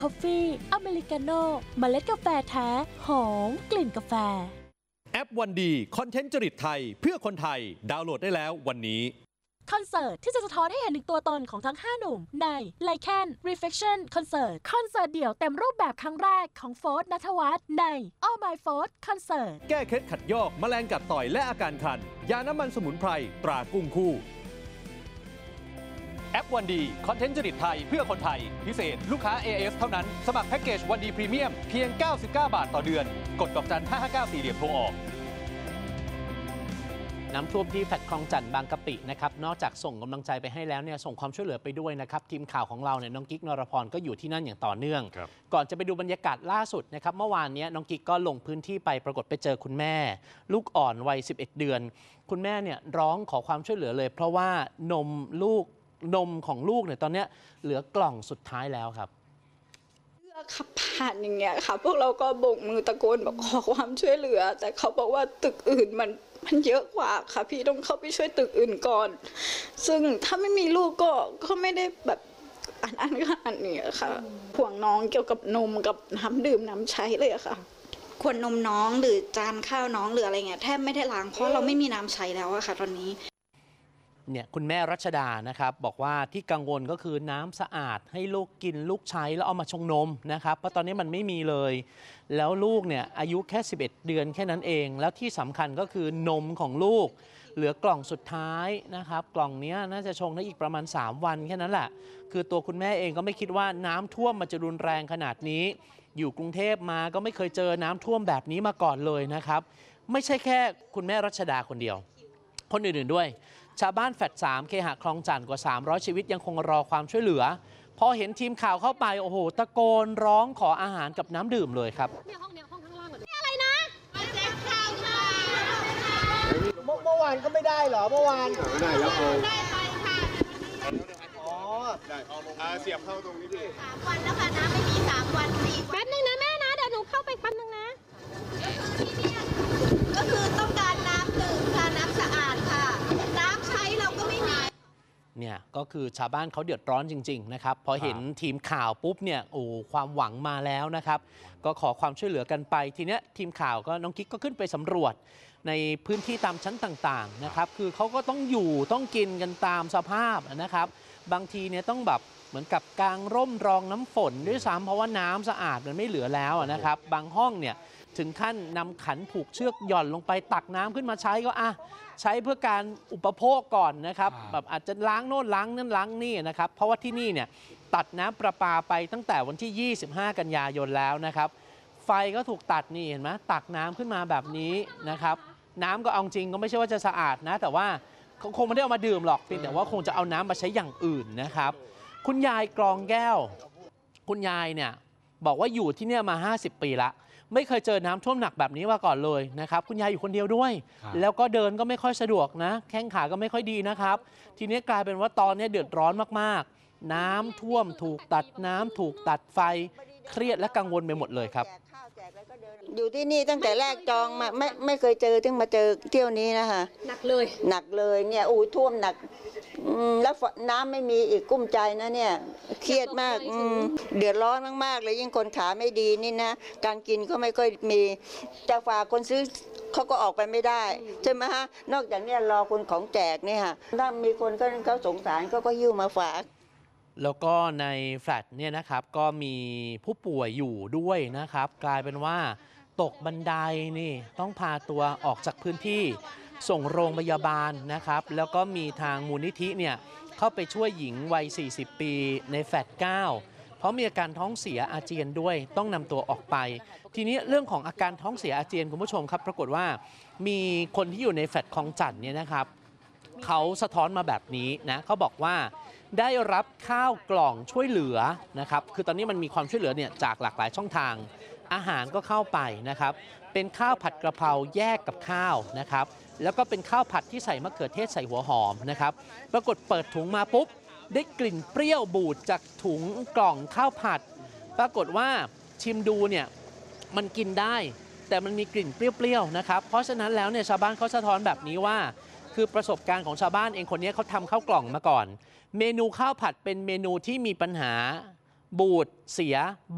คอฟฟี่อเมริกาโน่เมล็ดกาแฟแท้หอมกลิ่นกาแฟแอปวันดีคอนเทนต์จริตไทยเพื่อคนไทยดาวน์โหลดได้แล้ววันนี้คอนเสิร์ตที่จะสะท้อนให้เห็นถึงตัวตนของทั้ง5หนุ่มใน Lycan Reflection คอนเสิร์ตเดี่ยวเต็มรูปแบบครั้งแรกของโฟร์ธ ณัฐวัฒน์ใน All My Fourth คอนเสิร์ตแก้เคล็ดขัดยอกแมลงกัดต่อยและอาการคันยาน้ำมันสมุนไพรตรากุ้งคู่แอปวันดีคอนเทนต์จริตไทยเพื่อคนไทยพิเศษลูกค้า AS เท่านั้นสมัครแพ็กเกจวันดีพรีเมียมเพียง99 บาทต่อเดือนกดดอกจัน559 4เหลี่ยมโทรออกน้ำท่วมที่แฟลตคลองจันทน์บางกะปินะครับนอกจากส่งกำลังใจไปให้แล้วเนี่ยส่งความช่วยเหลือไปด้วยนะครับทีมข่าวของเราเนี่ยน้องกิ๊กนรพรก็อยู่ที่นั่นอย่างต่อเนื่องก่อนจะไปดูบรรยากาศล่าสุดนะครับเมื่อวานนี้น้องกิ๊กก็ลงพื้นที่ไปปรากฏไปเจอคุณแม่ลูกอ่อนวัย11 เดือนคุณแม่เนี่ยร้องขอความช่วยเหลือเลยเพราะว่านมของลูกเนี่ยตอนนี้เหลือกล่องสุดท้ายแล้วครับขับผ่านอย่างเงี้ยค่ะพวกเราก็โบกมือตะโกนบอกขอความช่วยเหลือแต่เขาบอกว่าตึกอื่นมันเยอะกว่าค่ะพี่ต้องเข้าไปช่วยตึกอื่นก่อนซึ่งถ้าไม่มีลูกก็ไม่ได้แบบอันขนาดนี้ค่ะห่วงน้องเกี่ยวกับนมกับน้ำดื่มน้ำใช้เลยค่ะขวดนมน้องหรือจานข้าวน้องหรืออะไรเงี้ยแทบไม่ได้ล้างเพราะเราไม่มีน้ำใช้แล้วอะค่ะตอนนี้เนี่ยคุณแม่รัชดานะครับบอกว่าที่กังวลก็คือน้ำสะอาดให้ลูกกินลูกใช้แล้วเอามาชงนมนะครับเพราะตอนนี้มันไม่มีเลยแล้วลูกเนี่ยอายุแค่11 เดือนแค่นั้นเองแล้วที่สำคัญก็คือนมของลูกเหลือกล่องสุดท้ายนะครับกล่องนี้น่าจะชงได้อีกประมาณ3 วันแค่นั้นแหละคือตัวคุณแม่เองก็ไม่คิดว่าน้ำท่วมมันจะรุนแรงขนาดนี้อยู่กรุงเทพมาก็ไม่เคยเจอน้ำท่วมแบบนี้มาก่อนเลยนะครับไม่ใช่แค่คุณแม่รัชดาคนเดียวคนอื่นๆด้วยชาวบ้านแฟลต3เคหะคลองจันทน์กว่า300ชีวิตยังคงรอความช่วยเหลือพอเห็นทีมข่าวเข้าไปโอ้โหตะโกนร้องขออาหารกับน้ำดื่มเลยครับห้องข้างล่างอะไรนะแจกข้าวค่ะเมื่อวานก็ไม่ได้เหรอเมื่อวานไม่ได้แล้วได้ไปค่ะอ๋อได้เสียบเข้าตรงนี้พี่3 วันแล้วค่ะน้ำไม่มี3 วัน4 แป๊บนึงนะแม่นะเดี๋ยวหนูเข้าไปแป๊บนึงนะก็คือต้องการน้ำดื่มค่ะน้ำสะอาดค่ะน้ำใช้เราก็ไม่มีเนี่ยก็คือชาวบ้านเขาเดือดร้อนจริงๆนะครับพอเห็นทีมข่าวปุ๊บเนี่ยโอ้ความหวังมาแล้วนะครับก็ขอความช่วยเหลือกันไปทีเนี้ยทีมข่าวก็น้องกิ๊กก็ขึ้นไปสำรวจในพื้นที่ตามชั้นต่างๆนะครับคือเขาก็ต้องอยู่ต้องกินกันตามสภาพนะครับบางทีเนี่ยต้องแบบเหมือนกับกางร่มรองน้ำฝนด้วยซ้ำเพราะว่าน้ำสะอาดมันไม่เหลือแล้วนะครับบางห้องเนี่ยถึงขั้นนำขันผูกเชือกหย่อนลงไปตักน้ำขึ้นมาใช้ก็ใช้เพื่อการอุปโภคก่อนนะครับแบบอาจจะล้างโน่นล้างนั่นล้างนี่นะครับเพราะว่าที่นี่เนี่ยตัดน้ำประปาไปตั้งแต่วันที่25 กันยายนแล้วนะครับไฟก็ถูกตัดนี่เห็นไหมตักน้ำขึ้นมาแบบนี้นะครับน้ำก็เอาจริงก็ไม่ใช่ว่าจะสะอาดนะแต่ว่าคงไม่ได้เอามาดื่มหรอกเพียงแต่ว่าคงจะเอาน้ำมาใช้อย่างอื่นนะครับคุณยายกรองแก้วคุณยายเนี่ยบอกว่าอยู่ที่เนี่ยมา50 ปีละไม่เคยเจอน้ำท่วมหนักแบบนี้มาก่อนเลยนะครับคุณยายอยู่คนเดียวด้วยแล้วก็เดินก็ไม่ค่อยสะดวกนะแข้งขาก็ไม่ค่อยดีนะครับทีนี้กลายเป็นว่าตอนนี้เดือดร้อนมากๆน้ำท่วมถูกตัดน้ำถูกตัดไฟเครียดและกังวลไปหมดเลยครับอยู่ที่นี่ตั้งแต่แรกจองมาไม่เคยเจอถึงมาเจอเที่ยวนี้นะคะหนักเลยเนี่ยท่วมหนักแล้วน้ำไม่มีอีกกุ้มใจนะเนี่ยเครียดมากเดือดร้อนมากๆเลยยิ่งคนขาไม่ดีนี่นะการกินก็ไม่ค่อยมีจะฝากคนซื้อเขาก็ออกไปไม่ได้ใช่ไหมฮะนอกจากนี้รอคนของแจกเนี่ยค่ะถ้ามีคนเขาสงสารก็หิ้วมาฝากแล้วก็ในแฟลตเนี่ยนะครับก็มีผู้ป่วยอยู่ด้วยนะครับกลายเป็นว่าตกบันไดนี่ต้องพาตัวออกจากพื้นที่ส่งโรงพยาบาลนะครับแล้วก็มีทางมูลนิธิเนี่ยเข้าไปช่วยหญิงวัย40 ปีในแฟลต9เพราะมีอาการท้องเสียอาเจียนด้วยต้องนำตัวออกไปทีนี้เรื่องของอาการท้องเสียอาเจียนคุณผู้ชมครับปรากฏว่ามีคนที่อยู่ในแฟลตคลองจันทน์เนี่ยนะครับเขาสะท้อนมาแบบนี้นะเขาบอกว่าได้รับข้าวกล่องช่วยเหลือนะครับคือตอนนี้มันมีความช่วยเหลือเนี่ยจากหลากหลายช่องทางอาหารก็เข้าไปนะครับเป็นข้าวผัดกระเพราแยกกับข้าวนะครับแล้วก็เป็นข้าวผัดที่ใส่มะเขือเทศใส่หัวหอมนะครับปรากฏเปิดถุงมาปุ๊บได้กลิ่นเปรี้ยวบูดจากถุงกล่องข้าวผัดปรากฏว่าชิมดูเนี่ยมันกินได้แต่มันมีกลิ่นเปรี้ยวๆนะครับเพราะฉะนั้นแล้วเนี่ยชาวบ้านเขาสะท้อนแบบนี้ว่าคือประสบการณ์ของชาวบ้านเองคนนี้เขาทำข้าวกล่องมาก่อนเมนูข้าวผัดเป็นเมนูที่มีปัญหาบูดเสีย